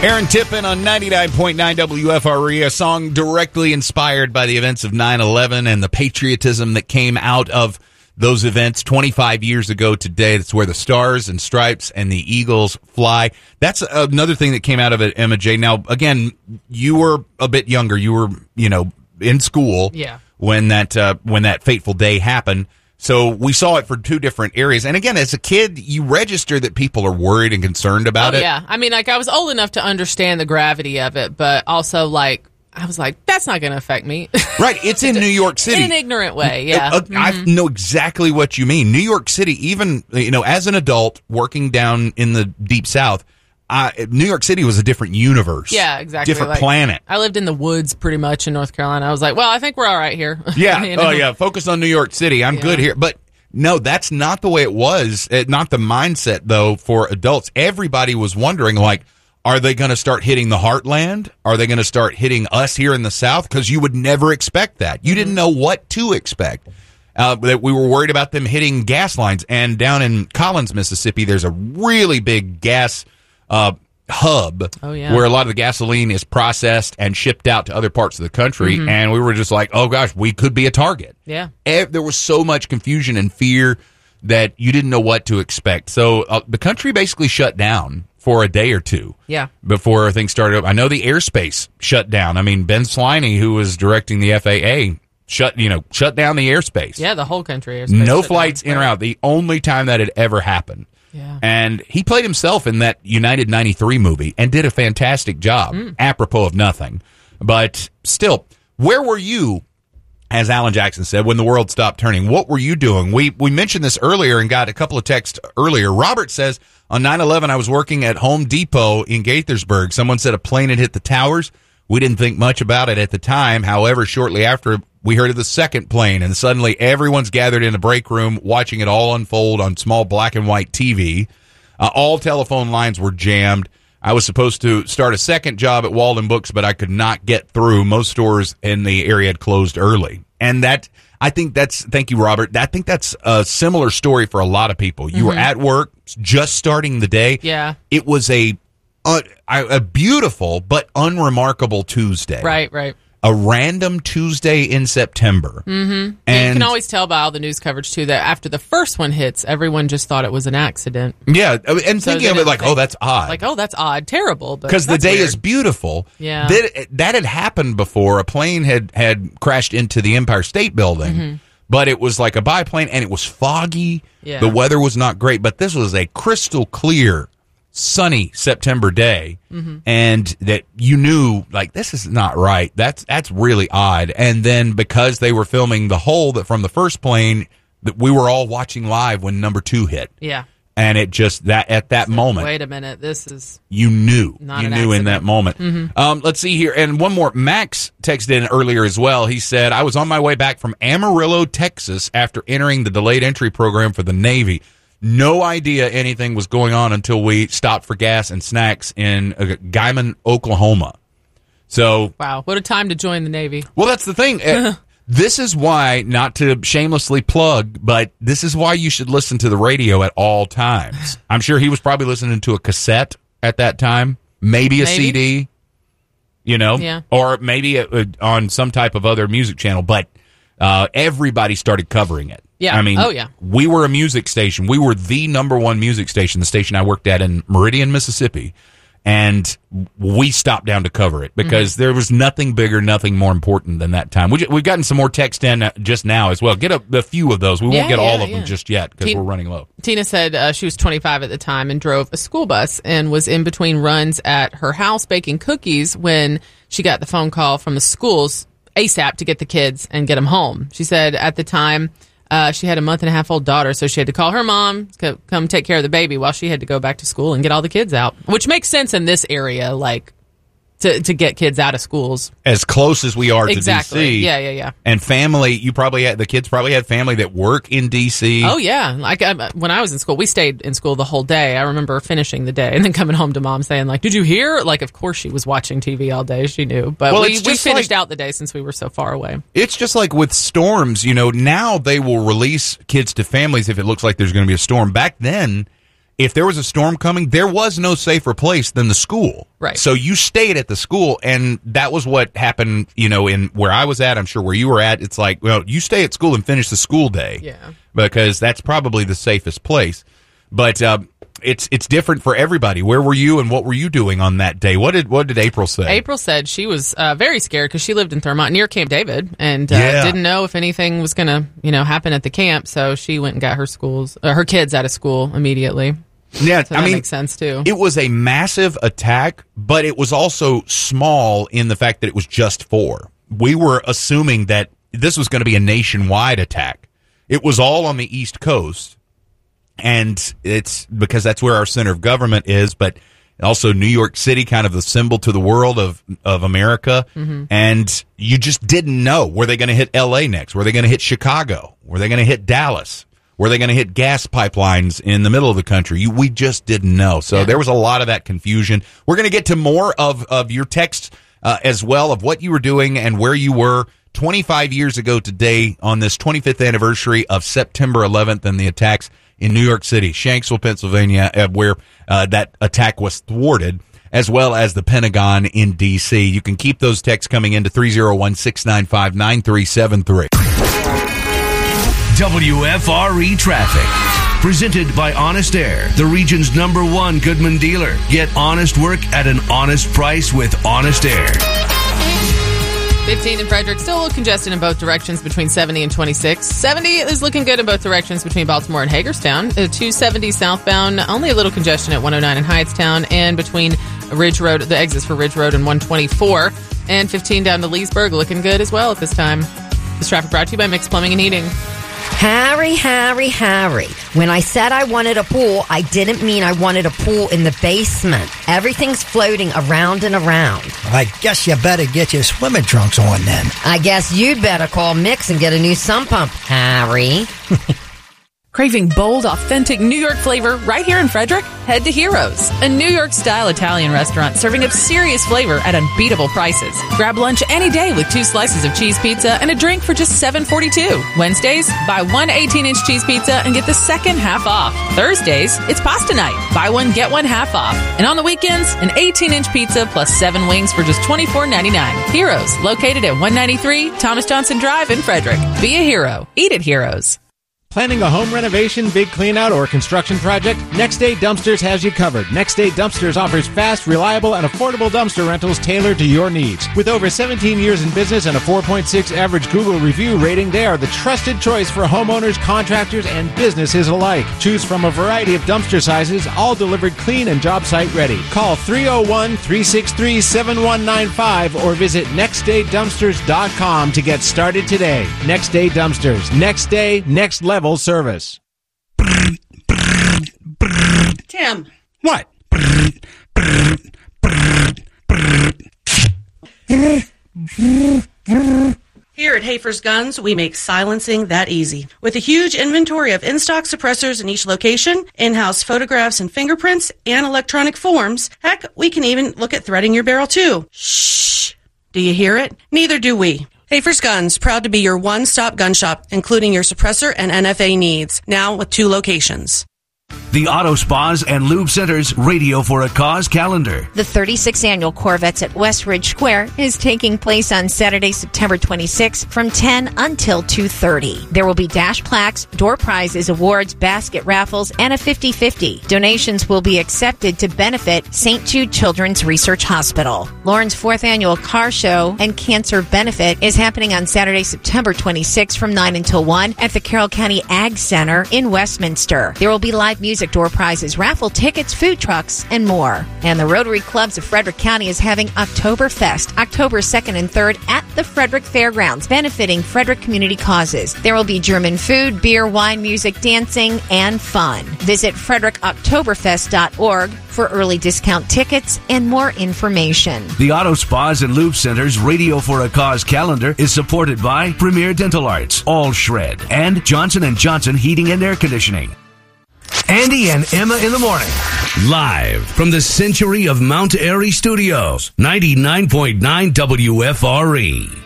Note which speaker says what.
Speaker 1: Aaron Tippin on 99.9 WFRE, a song directly inspired by the events of 9/11 and the patriotism that came out of those events 25 years ago today. That's where the stars and stripes and the eagles fly. That's another thing that came out of it, Emma J. Now, again, you were a bit younger. You were, in school when that fateful day happened. So we saw it for two different areas. And again, as a kid, you register that people are worried and concerned about it.
Speaker 2: Yeah. I mean, I was old enough to understand the gravity of it, but also, I was like, that's not going to affect me.
Speaker 1: Right. It's in New York City.
Speaker 2: In an ignorant way, yeah.
Speaker 1: I know exactly what you mean. New York City, even, as an adult working down in the Deep South, New York City was a different universe.
Speaker 2: Yeah, exactly.
Speaker 1: Different planet.
Speaker 2: I lived in the woods pretty much in North Carolina. I was like, well, I think we're all right here.
Speaker 1: Yeah. Oh, yeah. Focus on New York City. I'm good here. But no, that's not the way it was. Not the mindset, though, for adults. Everybody was wondering, are they going to start hitting the heartland? Are they going to start hitting us here in the South? Because you would never expect that. You didn't know what to expect. That we were worried about them hitting gas lines. And down in Collins, Mississippi, there's a really big gas hub where a lot of the gasoline is processed and shipped out to other parts of the country. And we were just like, oh, gosh, we could be a target.
Speaker 2: Yeah.
Speaker 1: There was so much confusion and fear that you didn't know what to expect. So the country basically shut down for a day or two before things started up. I know the airspace shut down. I mean, Ben Sliney, who was directing the FAA, shut down the airspace.
Speaker 2: Yeah, the whole country.
Speaker 1: No flights in or out. The only time that had ever happened.
Speaker 2: Yeah.
Speaker 1: And he played himself in that United 93 movie and did a fantastic job, apropos of nothing. But still, where were you, as Alan Jackson said, when the world stopped turning? What were you doing? We mentioned this earlier and got a couple of texts earlier. Robert says, on 9/11, I was working at Home Depot in Gaithersburg. Someone said a plane had hit the towers. We didn't think much about it at the time. However, shortly after, we heard of the second plane, and suddenly everyone's gathered in the break room watching it all unfold on small black and white TV. All telephone lines were jammed. I was supposed to start a second job at Walden Books, but I could not get through. Most stores in the area had closed early. And thank you, Robert. I think that's a similar story for a lot of people. You were at work, just starting the day.
Speaker 2: Yeah.
Speaker 1: It was a beautiful but unremarkable Tuesday.
Speaker 2: Right.
Speaker 1: A random Tuesday in September.
Speaker 2: Mm-hmm. And you can always tell by all the news coverage, too, that after the first one hits, everyone just thought it was an accident.
Speaker 1: Yeah, and so thinking of it oh, that's odd.
Speaker 2: Oh, that's odd. Terrible.
Speaker 1: Because the day
Speaker 2: weird.
Speaker 1: Is beautiful.
Speaker 2: Yeah.
Speaker 1: That had happened before. A plane had crashed into the Empire State Building. But it was like a biplane, and it was foggy.
Speaker 2: Yeah.
Speaker 1: The weather was not great, but this was a crystal clear, sunny September day, and that you knew, this is not right. That's really odd. And then because they were filming the hole that from the first plane, that we were all watching live when number 2 hit.
Speaker 2: Yeah.
Speaker 1: And it just, at that moment.
Speaker 2: Wait a minute, this is...
Speaker 1: You knew.
Speaker 2: Not
Speaker 1: you
Speaker 2: an
Speaker 1: knew
Speaker 2: accident.
Speaker 1: in that moment. Let's see here. And one more. Max texted in earlier as well. He said, I was on my way back from Amarillo, Texas after entering the delayed entry program for the Navy. No idea anything was going on until we stopped for gas and snacks in Guymon, Oklahoma. So...
Speaker 2: Wow, what a time to join the Navy.
Speaker 1: Well, that's the thing. This is why, not to shamelessly plug, but this is why you should listen to the radio at all times. I'm sure he was probably listening to a cassette at that time, maybe a CD, or maybe on some type of other music channel, but everybody started covering it.
Speaker 2: Yeah.
Speaker 1: I mean,
Speaker 2: yeah.
Speaker 1: We were a music station. We were the number one music station, the station I worked at in Meridian, Mississippi. And we stopped down to cover it because there was nothing bigger, nothing more important than that time. We've gotten some more text in just now as well. Get a few of those. We won't get all of them just yet because we're running low.
Speaker 2: Tina said she was 25 at the time and drove a school bus and was in between runs at her house baking cookies when she got the phone call from the schools ASAP to get the kids and get them home. She said at the time... she had a month-and-a-half-old daughter, so she had to call her mom to come take care of the baby while she had to go back to school and get all the kids out, which makes sense in this area, to get kids out of schools.
Speaker 1: As close as we are to
Speaker 2: exactly.
Speaker 1: D.C.
Speaker 2: Yeah.
Speaker 1: And family, the kids probably had family that work in D.C.
Speaker 2: Oh, yeah. When I was in school, we stayed in school the whole day. I remember finishing the day and then coming home to mom saying, did you hear? Of course she was watching TV all day. She knew. But we finished out the day since we were so far away.
Speaker 1: It's just like with storms, now they will release kids to families if it looks like there's going to be a storm. Back then, if there was a storm coming, there was no safer place than the school.
Speaker 2: Right.
Speaker 1: So you stayed at the school, and that was what happened, in where I was at. I'm sure where you were at. It's like, well, you stay at school and finish the school day.
Speaker 2: Yeah. Because
Speaker 1: that's probably the safest place. But it's different for everybody. Where were you, and what were you doing on that day? What did April say?
Speaker 2: April said she was very scared because she lived in Thurmont near Camp David and didn't know if anything was going to happen at the camp. So she went and got her kids out of school immediately.
Speaker 1: Yeah,
Speaker 2: so that makes sense too.
Speaker 1: It was a massive attack, but it was also small in the fact that it was just 4. We were assuming that this was going to be a nationwide attack. It was all on the East Coast. And it's because that's where our center of government is, but also New York City, kind of the symbol to the world of America. Mm-hmm. And you just didn't know. Were they going to hit L.A. next? Were they going to hit Chicago? Were they going to hit Dallas? Were they going to hit gas pipelines in the middle of the country? We just didn't know. So there was a lot of that confusion. We're going to get to more of your texts as well, of what you were doing and where you were 25 years ago today on this 25th anniversary of September 11th and the attacks in New York City, Shanksville, Pennsylvania, where that attack was thwarted, as well as the Pentagon in D.C. You can keep those texts coming into 301-695-9373.
Speaker 3: WFRE Traffic. Presented by Honest Air, the region's #1 Goodman dealer. Get honest work at an honest price with Honest Air.
Speaker 2: 15 in Frederick, still a little congested in both directions between 70 and 26. 70 is looking good in both directions between Baltimore and Hagerstown. 270 southbound, only a little congestion at 109 in Hyattstown, and between Ridge Road, the exits for Ridge Road and 124. And 15 down to Leesburg, looking good as well at this time. This traffic brought to you by Mixed Plumbing and Heating.
Speaker 4: Harry. When I said I wanted a pool, I didn't mean I wanted a pool in the basement. Everything's floating around and around.
Speaker 5: I guess you better get your swimming trunks on then.
Speaker 4: I guess you'd better call Mix and get a new sump pump, Harry.
Speaker 2: Craving bold, authentic New York flavor right here in Frederick? Head to Heroes, a New York-style Italian restaurant serving up serious flavor at unbeatable prices. Grab lunch any day with 2 slices of cheese pizza and a drink for just $7.42. Wednesdays, buy 1 18-inch cheese pizza and get the second half off. Thursdays, it's pasta night. Buy 1, get 1 half off. And on the weekends, an 18-inch pizza plus 7 wings for just $24.99. Heroes, located at 193 Thomas Johnson Drive in Frederick. Be a hero. Eat at Heroes.
Speaker 6: Planning a home renovation, big cleanout, or construction project? Next Day Dumpsters has you covered. Next Day Dumpsters offers fast, reliable, and affordable dumpster rentals tailored to your needs. With over 17 years in business and a 4.6 average Google review rating, they are the trusted choice for homeowners, contractors, and businesses alike. Choose from a variety of dumpster sizes, all delivered clean and job site ready. Call 301-363-7195 or visit nextdaydumpsters.com to get started today. Next Day Dumpsters. Next day, next level service.
Speaker 7: Tim.
Speaker 5: What?
Speaker 7: Here at Hafer's Guns, we make silencing that easy. With a huge inventory of in-stock suppressors in each location, in-house photographs and fingerprints, and electronic forms, heck, we can even look at threading your barrel too. Shh. Do you hear it? Neither do we. Hafer's Guns, proud to be your one-stop gun shop, including your suppressor and NFA needs, now with 2 locations.
Speaker 3: The Auto Spas and Lube Center's Radio for a Cause calendar.
Speaker 8: The 36th annual Corvettes at West Ridge Square is taking place on Saturday, September 26th from 10 until 2:30. There will be dash plaques, door prizes, awards, basket raffles, and a 50-50. Donations will be accepted to benefit St. Jude Children's Research Hospital. Lauren's 4th annual car show and cancer benefit is happening on Saturday, September 26th from 9 until 1 at the Carroll County Ag Center in Westminster. There will be live music, door prizes, raffle tickets, food trucks, and more. And the Rotary Clubs of Frederick County is having Oktoberfest, October 2nd and 3rd at the Frederick Fairgrounds, benefiting Frederick community causes. There will be German food, beer, wine, music, dancing, and fun. Visit frederickoktoberfest.org for early discount tickets and more information.
Speaker 3: The Auto Spas and Lube Center's Radio for a Cause calendar is supported by Premier Dental Arts, All Shred, and Johnson & Johnson Heating and Air Conditioning. Andy and Emma in the morning. Live from the Century of Mount Airy Studios, 99.9 WFRE.